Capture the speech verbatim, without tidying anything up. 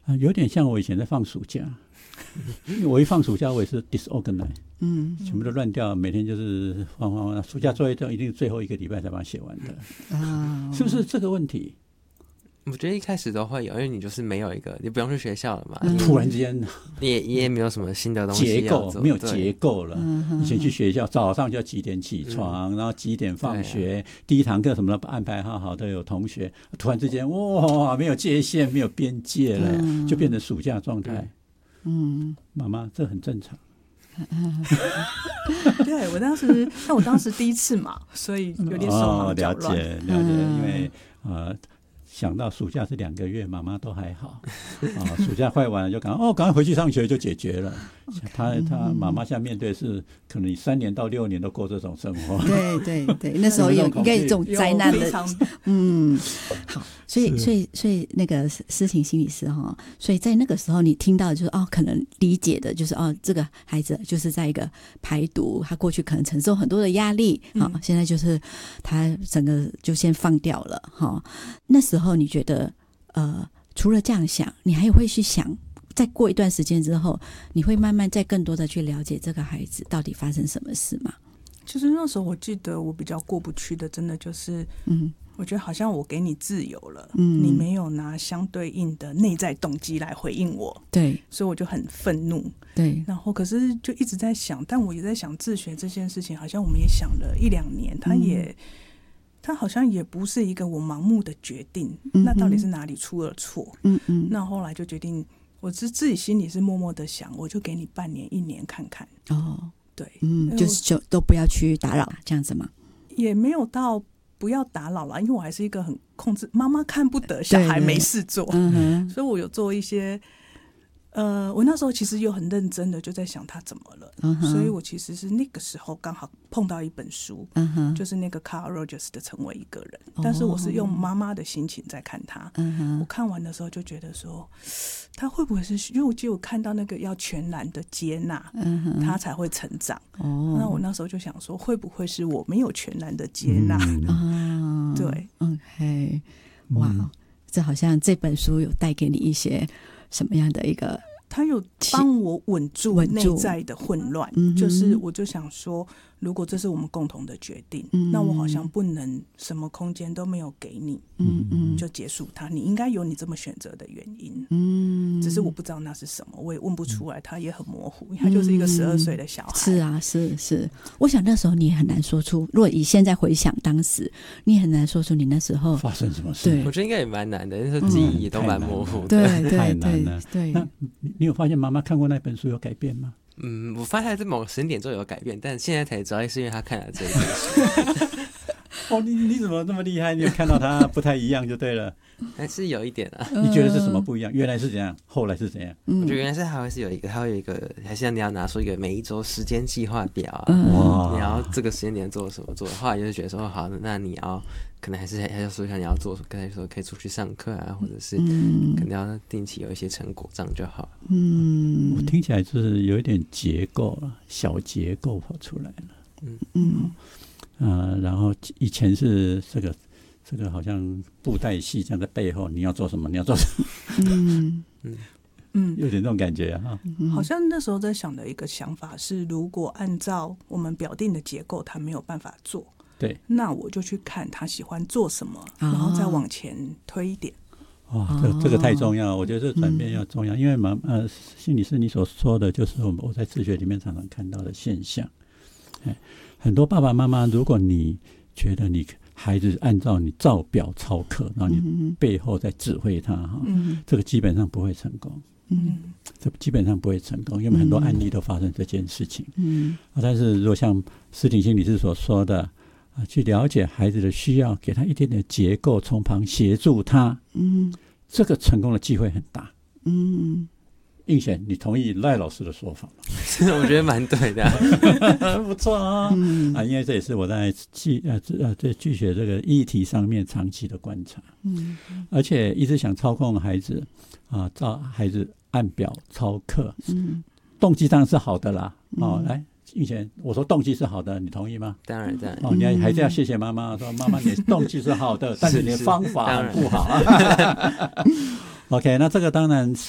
啊，有点像我以前在放暑假，因为我一放暑假我也是 disorganized， 嗯，全部都乱掉，每天就是放放放，暑假作业都一定最后一个礼拜才把它写完的，啊，是不是这个问题？ 我觉得一开始都会有，因为你就是没有一个，你不用去学校了嘛， 嗯、突然之间你也你也没有什么新的东西结构，没有结构了。 嗯、 以前去学校早上就要几点起床，嗯、然后几点放学，啊、第一堂课什么都安排好好的，有同学。突然之间，哇，没有界限，没有边界了，嗯、就变成暑假状态。嗯，妈妈，这很正常。 对，我当时，但我当时第一次嘛，所以有点手忙脚乱。 哦，了解了解，嗯、因为呃。想到暑假是两个月，妈妈都还好，啊，暑假快完了就赶哦，赶快回去上学就解决了。他他妈妈现在面对是可能你三年到六年都过这种生活。 对对对，那时候有应该有这种灾难的，嗯，好，所以所以所以那个思婷心理师哈，所以在那个时候你听到就是哦，可能理解的就是哦，这个孩子就是在一个排毒，他过去可能承受很多的压力，好、嗯，现在就是他整个就先放掉了哈。那时候你觉得呃，除了这样想，你还会去想，再过一段时间之后，你会慢慢再更多的去了解这个孩子到底发生什么事吗？ 其实那时候我记得我比较过不去的，真的就是，嗯，我觉得好像我给你自由了，嗯，你没有拿相对应的内在动机来回应我， 对， 所以我就很愤怒， 对， 然后可是就一直在想，但我也在想自学这件事情，好像我们也想了一两年，他也。嗯他好像也不是一个我盲目的决定，嗯、那到底是哪里出了错？嗯嗯，那后来就决定，我是自己心里是默默的想，我就给你半年、一年看看。 哦， 对， 嗯，就是就都不要去打扰这样子吗？ 也没有到不要打扰啦，因为我还是一个很控制，妈妈看不得小孩没事做，嗯、所以我有做一些。呃，我那时候其实又很认真的就在想他怎么了，uh-huh. 所以我其實是那個時候剛好碰到一本書， uh-huh. 就是那個 Carl Rogers 的成為一個人， uh-huh. 但是我是用媽媽的心情在看他， uh-huh. 我看完的時候就覺得說他會不會是，因為我就有看到那個要全然的接納， uh-huh. 他才會成長， uh-huh. 那我那時候就想說會不會是我沒有全然的接納， uh-huh. 對 OK， 哇、wow. 嗯，這好像這本書有帶給你一些什麼樣的一個， 他有幫我穩住內在的混亂，就是我就想說如果這是我們共同的決定，嗯、那我好像不能什麼空間都沒有給你，嗯嗯，就結束它，你應該有你這麼選擇的原因，嗯，只是我不知道那是什麼，我也問不出來，他也很模糊，他就是一個十二歲的小孩， 是啊，是是，我想那時候你也很難說出，如果以現在回想當時，你很難說出你那時候發生什麼事， 我覺得應該也蠻難的，那時候記憶也都蠻模糊的， 對對太難了， 對， 那你有發現媽媽看過那本書有改變嗎？ 嗯，我發現在某個時間點之後有改變，但現在才知道是因為他看了這一本書。 哦，你你怎麼那麼厲害？你有看到他不太一樣就對了。 還是有一點啊。 你覺得是什麼不一樣？原來是怎樣，後來是怎樣？ 我覺得原來是還會是有一個，還會有一個，還是你要拿出一個每一周時間計劃表啊。 哇！ 你要這個時間點做什麼做？後來就是覺得說，好，那你要可能還是還要說一下你要做，剛才說可以出去上課啊，或者是可能要定期有一些成果，這樣就好。 嗯，我聽起來就是有一點結構了，小結構跑出來了。嗯嗯。呃，然後以前是這個這個好像布袋戲這樣在背後，你要做什麼，你要做什麼，嗯嗯嗯，有點這種感覺啊。 好像那時候在想的一個想法是，如果按照我們表定的結構，他沒有辦法做， 對， 那我就去看他喜歡做什麼，然後再往前推一點。 哇，這個、這個太重要了，我覺得這轉變要重要，因為嘛，呃，心理師你所說的，就是我們我在自學裡面常常看到的現象。很多爸爸媽媽，如果你覺得你孩子按照你照表操課，然後你背後在指揮他哈、嗯，這個基本上不會成功。嗯，這基本上不會成功，因為很多案例都發生這件事情。嗯，但是如果像思婷心理師所說的，啊，去了解孩子的需要，給他一點點結構，從旁協助他，嗯，這個成功的機會很大。嗯。映嫻，你同意賴老師的說法嗎？ 我覺得蠻對的、啊， 不錯啊、嗯！啊，因為這也是我在劇呃呃在劇學這個議題上面長期的觀察，嗯，而且一直想操控孩子啊，照孩子按表操課，嗯，動機當然是好的啦。哦，嗯、來，映嫻，我說動機是好的，你同意嗎？ 當然，當然。 哦，你還是要謝謝媽媽，說媽媽你的動機是好的，但是你的方法不好。OK， 那這個當然